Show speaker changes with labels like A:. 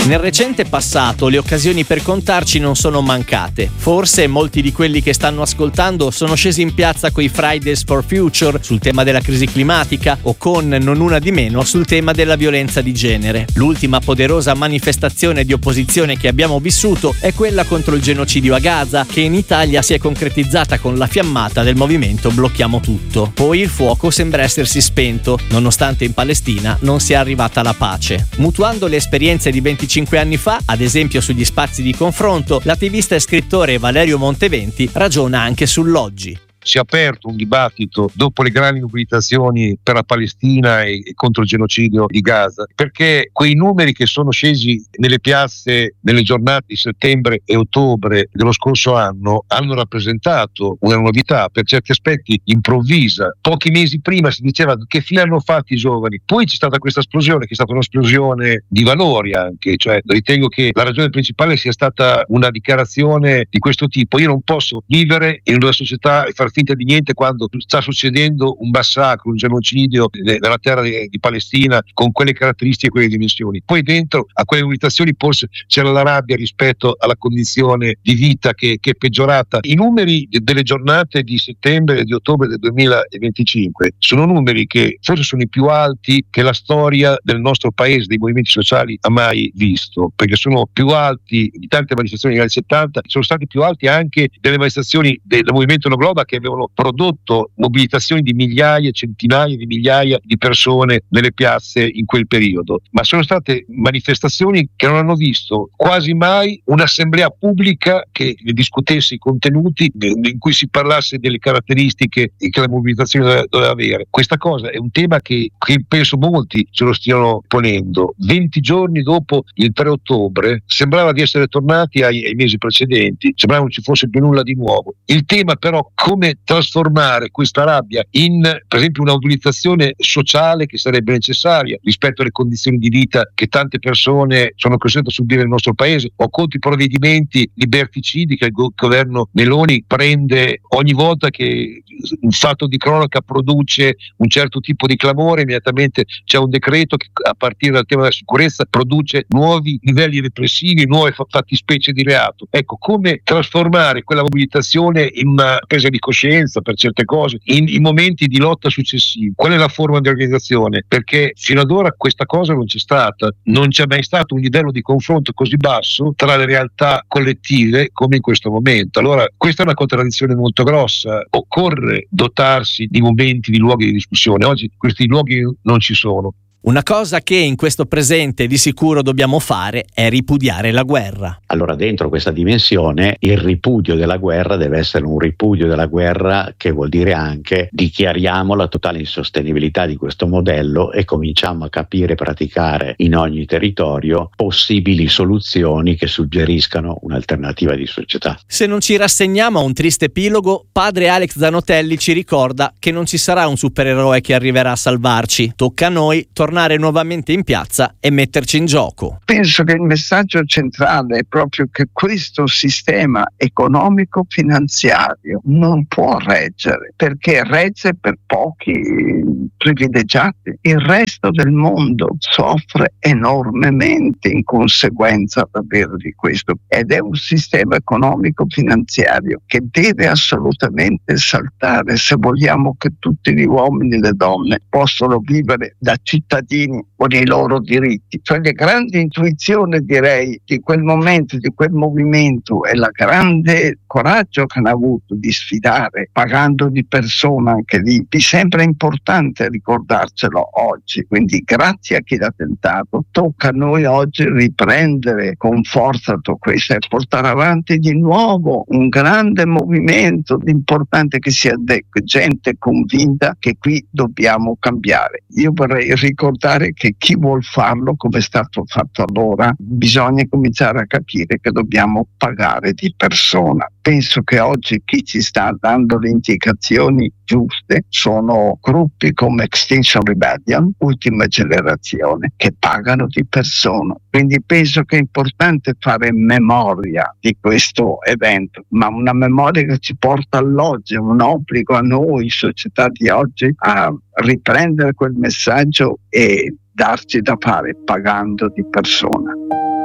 A: Nel recente passato le occasioni per contarci non sono mancate. Forse molti di quelli che stanno ascoltando sono scesi in piazza coi Fridays for Future sul tema della crisi climatica o con non una di meno sul tema della violenza di genere. L'ultima poderosa manifestazione di opposizione che abbiamo vissuto è quella contro il genocidio a Gaza, che in Italia si è concretizzata con la fiammata del movimento Blocchiamo Tutto. Poi il fuoco sembra essersi spento, nonostante in Palestina non sia arrivata la pace. Mutuando le esperienze di 25 anni fa, ad esempio sugli spazi di confronto, l'attivista e scrittore Valerio Monteventi ragiona anche sull'oggi.
B: Si è aperto un dibattito dopo le grandi mobilitazioni per la Palestina e contro il genocidio di Gaza, perché quei numeri che sono scesi nelle piazze nelle giornate di settembre e ottobre dello scorso anno hanno rappresentato una novità, per certi aspetti improvvisa. Pochi mesi prima si diceva che fine hanno fatto i giovani, poi c'è stata questa esplosione che è stata un'esplosione di valori anche, cioè ritengo che la ragione principale sia stata una dichiarazione di questo tipo: io non posso vivere in una società e far finta di niente quando sta succedendo un massacro, un genocidio nella terra di Palestina con quelle caratteristiche e quelle dimensioni. Poi dentro a quelle mobilitazioni forse c'era la rabbia rispetto alla condizione di vita che è peggiorata. I numeri delle giornate di settembre e di ottobre del 2025 sono numeri che forse sono i più alti che la storia del nostro paese, dei movimenti sociali, ha mai visto, perché sono più alti di tante manifestazioni negli anni 70, sono stati più alti anche delle manifestazioni del movimento No Globa, che avevano prodotto mobilitazioni di migliaia, centinaia di migliaia di persone nelle piazze in quel periodo, ma sono state manifestazioni che non hanno visto quasi mai un'assemblea pubblica che discutesse i contenuti, in cui si parlasse delle caratteristiche che la mobilitazione doveva avere. Questa cosa è un tema che penso molti se lo stiano ponendo. 20 giorni dopo il 3 ottobre sembrava di essere tornati ai mesi precedenti, sembrava non ci fosse più nulla di nuovo. Il tema però, come trasformare questa rabbia in, per esempio, una mobilitazione sociale che sarebbe necessaria rispetto alle condizioni di vita che tante persone sono costrette a subire nel nostro paese, o contro i provvedimenti liberticidi che il governo Meloni prende ogni volta che un fatto di cronaca produce un certo tipo di clamore. Immediatamente c'è un decreto che, a partire dal tema della sicurezza, produce nuovi livelli repressivi, nuove fattispecie di reato. Ecco, come trasformare quella mobilitazione in una presa di coscienza per certe cose, in momenti di lotta successivi. Qual è la forma di organizzazione? Perché fino ad ora questa cosa non c'è stata, non c'è mai stato un livello di confronto così basso tra le realtà collettive come in questo momento. Allora questa è una contraddizione molto grossa. Occorre dotarsi di momenti, di luoghi di discussione. Oggi questi luoghi non ci sono.
A: Una cosa che in questo presente di sicuro dobbiamo fare è ripudiare la guerra.
C: Allora, dentro questa dimensione, il ripudio della guerra deve essere un ripudio della guerra che vuol dire anche dichiariamo la totale insostenibilità di questo modello e cominciamo a capire e praticare in ogni territorio possibili soluzioni che suggeriscano un'alternativa di società.
A: Se non ci rassegniamo a un triste epilogo, padre Alex Zanotelli ci ricorda che non ci sarà un supereroe che arriverà a salvarci. Tocca a noi tornare nuovamente in piazza e metterci in gioco.
D: Penso che il messaggio centrale è proprio che questo sistema economico-finanziario non può reggere, perché regge per pochi privilegiati. Il resto del mondo soffre enormemente in conseguenza davvero di questo, ed è un sistema economico-finanziario che deve assolutamente saltare se vogliamo che tutti gli uomini e le donne possano vivere da cittadini con i loro diritti. Cioè, le grandi intuizioni, direi, di quel momento, di quel movimento, e la grande coraggio che hanno avuto di sfidare, pagando di persona anche lì, mi sembra importante ricordarcelo oggi. Quindi grazie a chi l'ha tentato, tocca a noi oggi riprendere con forza tutto questo e portare avanti di nuovo un grande movimento. L'importante è che sia gente convinta che qui dobbiamo cambiare. Io vorrei ricordare che chi vuol farlo, come è stato fatto allora, bisogna cominciare a capire che dobbiamo pagare di persona. Penso che oggi chi ci sta dando le indicazioni giuste sono gruppi come Extinction Rebellion, Ultima Generazione, che pagano di persona. Quindi penso che è importante fare memoria di questo evento, ma una memoria che ci porta all'oggi, un obbligo a noi, società di oggi, a riprendere quel messaggio e darci da fare pagando di persona.